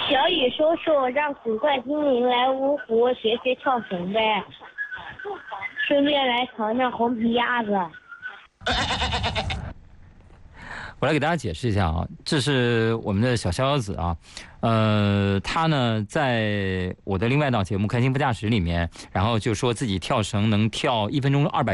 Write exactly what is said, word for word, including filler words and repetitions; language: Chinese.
小雨叔叔让古怪精灵来芜湖学学跳绳呗，顺便来尝尝红皮鸭子。 我来给大家解释一下啊，这是我们的小逍遥子啊，呃，他呢在我的另外一档节目《开心不驾驶》里面，然后就说自己跳绳能跳一分钟二百。